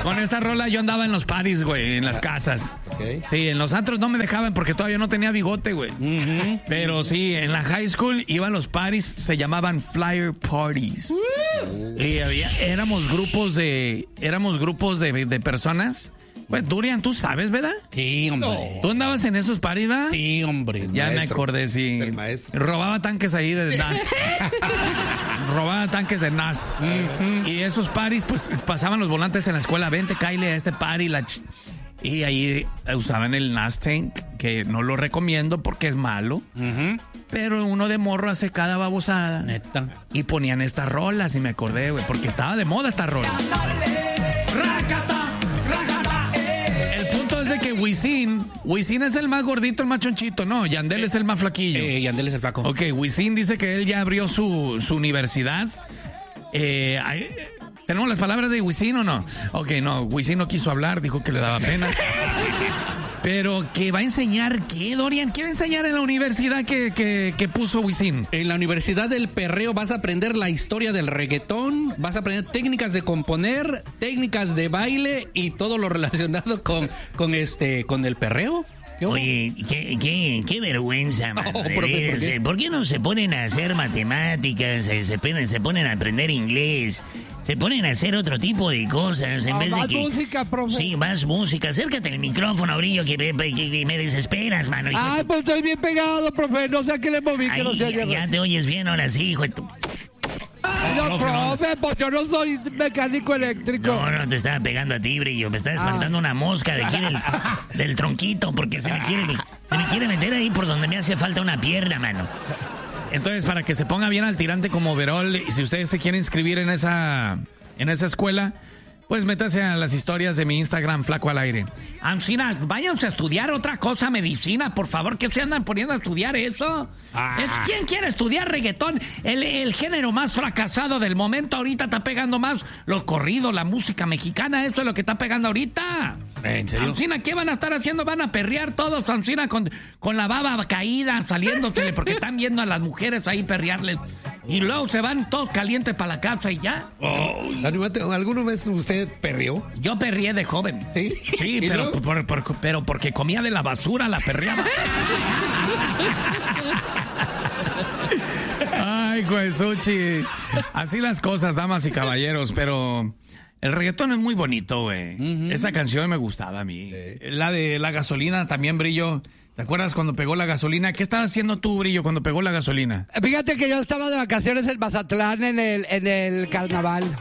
Con esta rola yo andaba en los parties, güey, en las casas. Okay. Sí, en los antros no me dejaban porque todavía no tenía bigote, güey. Pero sí, en la high school iban los parties, se llamaban flyer parties. Y éramos grupos de personas. Pues, Durian, tú sabes, ¿verdad? Sí, hombre. No. ¿Tú andabas en esos parties, ¿verdad? Sí, hombre. Ya maestro. me acordé, sí. Es el maestro. Robaba tanques ahí de NAS. Robaba tanques de NAS. Y esos parties, pues, pasaban los volantes en la escuela. Vente, Kyle, a este party. Y ahí usaban el NAS tank, que no lo recomiendo porque es malo. Pero uno de morro hace cada babosada. Neta. Y ponían estas rolas, y me acordé, güey, porque estaba de moda esta rola. El punto es de que Wisin es el más gordito, el más chonchito, no, Yandel es el más flaquillo. Yandel es el flaco. Ok, Wisin dice que él ya abrió su universidad. ¿Tenemos las palabras de Wisin o no? Ok, no, Wisin no quiso hablar, dijo que le daba pena. Pero que va a enseñar, ¿qué, Dorian? ¿Qué va a enseñar en la universidad que puso Wisin? En la Universidad del Perreo vas a aprender la historia del reggaetón, vas a aprender técnicas de componer, técnicas de baile y todo lo relacionado con el perreo. Oye, qué vergüenza, mano. Oh, de profe, veras, ¿por qué? ¿por qué no se ponen a hacer matemáticas? Se ponen a aprender inglés. Se ponen a hacer otro tipo de cosas en vez de más que... música, profe. Sí, más música. Acércate al micrófono, Brillo, que me desesperas, mano. hijo Ay, de tu- pues estoy bien pegado, profe. No sé a qué le moví, que no Ahí, se oye. ya te oyes bien ahora sí, hijo de tu... No, profe, pues yo no soy mecánico eléctrico. No te estaba pegando a ti, Brillo. Me está espantando una mosca de aquí del tronquito porque se me quiere meter ahí por donde me hace falta una pierna, mano. Entonces, para que se ponga bien al tirante como Verol, y si ustedes se quieren inscribir en esa escuela, pues métase a las historias de mi Instagram, Flaco al Aire. Ancina, váyanse a estudiar otra cosa, medicina, por favor, ¿qué se andan poniendo a estudiar eso? ¿Quién quiere estudiar reggaetón? El género más fracasado del momento ahorita está pegando más los corridos, la música mexicana, eso es lo que está pegando ahorita. ¿En serio? Ancina, ¿qué van a estar haciendo? Van a perrear todos, Ancina, con la baba caída, saliéndosele, porque están viendo a las mujeres ahí perrearles. Y luego se van todos calientes para la casa y ya. ¿Alguna vez usted perreó? Yo perreé de joven. ¿Sí? Sí, ¿Y pero, luego? pero porque comía de la basura, la perreaba. Ay, Juesuchi. Así las cosas, damas y caballeros, pero el reggaetón es muy bonito, güey. Esa canción me gustaba a mí. La de la gasolina también, Brillo. ¿Te acuerdas cuando pegó la gasolina? ¿Qué estabas haciendo tú, Brillo, cuando pegó la gasolina? Fíjate que yo estaba de vacaciones en Mazatlán en el carnaval.